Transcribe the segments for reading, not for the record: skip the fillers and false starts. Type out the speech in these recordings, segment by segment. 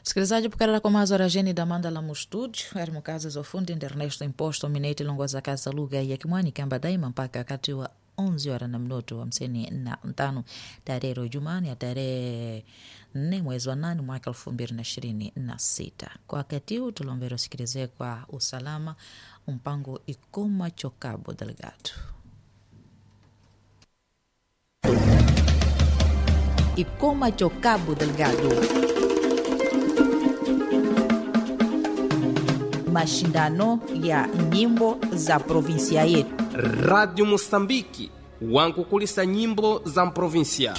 Sikilizaji pukarela kwa mazo rajeni da manda la mustúdio ari mukazi za ufundi Ernesto Imposto mineti longoza kazi za lugha ya Kimwani kamba daima mpaka wakati wa 11 horas na minuto 55 tarehe Jumani ya tarehe 4 mwezi wa 8 mwaka 2026. Kwa wakati huu tulombero sikilize kwa usalama mpango Ikoma Chocabo Delgado. Ikoma Chocabo Delgado. Mashindano ya nyimbo za provinsia yetu. Radio Mosambiki wankukulisa nyimbo za provinsia.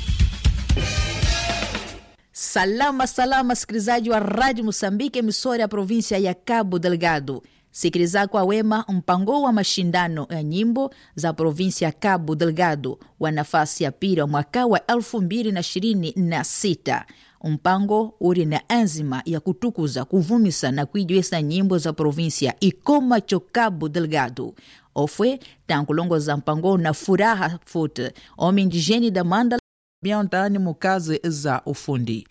Salama sikilizaji wa Radio Mosambiki emisora ya provinsia ya Cabo Delgado. Sikiliza kwa wema mpango wa mashindano ya nyimbo za provinsia ya Cabo Delgado wa nafasi ya pili mwaka wa 2026. Mpango uri na enzima ya kutukuza, kuvumisa na kuijuisa nyimbo za provinsia Ikoma Chocabo Delgado. Ofwe tankulongo za mpango na furaha fote omi indigeni da manda biantani mukazi za ufundi.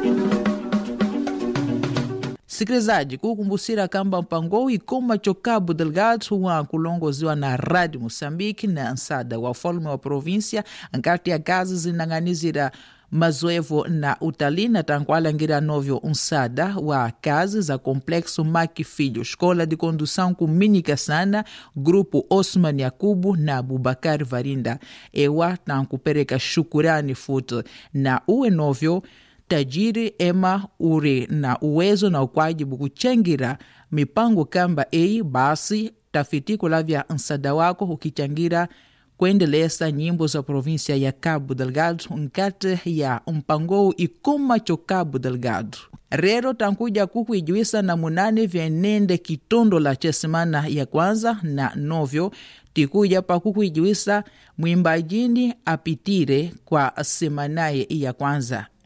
Sikilizaji kukumbusira kamba mpango Ikoma Chocabo Delgado wa kulongoziwa na Radio Mosambiki na nsada wa ufalme wa provinsia nkati ya kazi zinanganizira mazoevo na utalii na tankualangira novyo unsada wa kazi za Complexo Maki Filho, Escola de Condução Kuminika Sana, Grupo Osman Yakubu na Bubakari Varinda. Ewa tankupereka shukurani futu na uwe novyo tajiri ema uri na uwezo na ukwajibu kuchangira mipango kamba basi tafiti lavya nsada wako ukichangira kuendeleza nyimbo za provinsia ya Cabo Delgado nkate ya mpango Ikoma Chocabo Delgado. Rero tankuja kukuijuisa na munane vyenende kitondo la chesimana ya kwanza na novyo tikuja pa kukuijuisa mwimbajini apitire kwa semanaye ya kwanza.